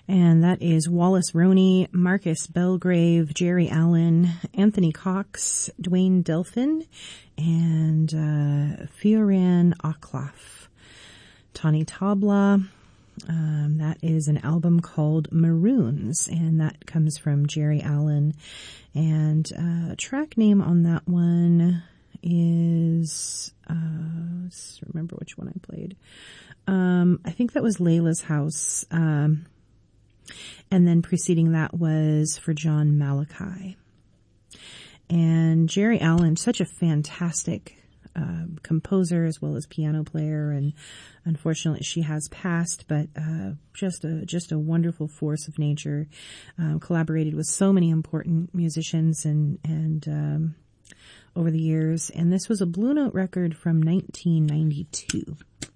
And that is Wallace Roney, Marcus Belgrave, Jerry Allen, Anthony Cox, Dwayne Delphin, and Fioran Ocloff. Tawny Tabla, that is an album called Maroons, and that comes from Jerry Allen. And track name on that one is, let's remember which one I played. I think that was Layla's House. And then preceding that was for John Malachi. And Jerry Allen, such a fantastic composer as well as piano player, and unfortunately she has passed, but just a wonderful force of nature. Collaborated with so many important musicians and over the years, and this was a Blue Note record from 1992.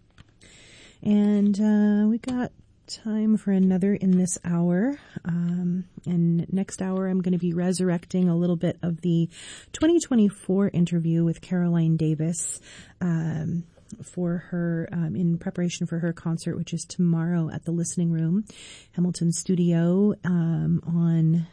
And we got time for another in this hour. And next hour I'm going to be resurrecting a little bit of the 2024 interview with Caroline Davis for her in preparation for her concert, which is tomorrow at the Listening Room, Hamilton Studio, on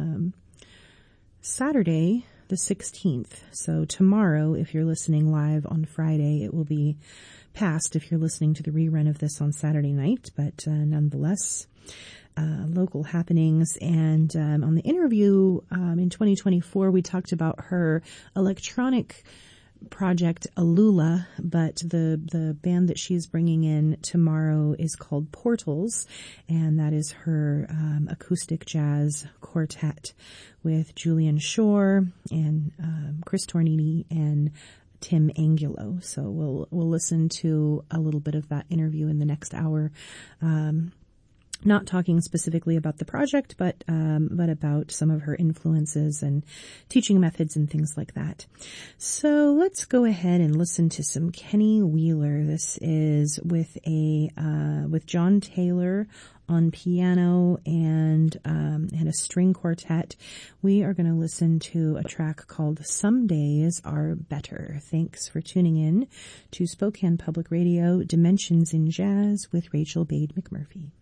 Saturday the 16th. So tomorrow, if you're listening live on Friday, it will be past if you're listening to the rerun of this on Saturday night, but nonetheless, local happenings. And on the interview in 2024, we talked about her electronic project Alula, but the band that she's bringing in tomorrow is called Portals, and that is her acoustic jazz quartet with Julian Shore and Chris Tornini and Tim Angulo. So we'll listen to a little bit of that interview in the next hour. Not talking specifically about the project, but about some of her influences and teaching methods and things like that. So let's go ahead and listen to some Kenny Wheeler. This is with John Taylor on piano and a string quartet. We are going to listen to a track called Some Days Are Better. Thanks for tuning in to Spokane Public Radio, Dimensions in Jazz with Rachel Bade McMurphy.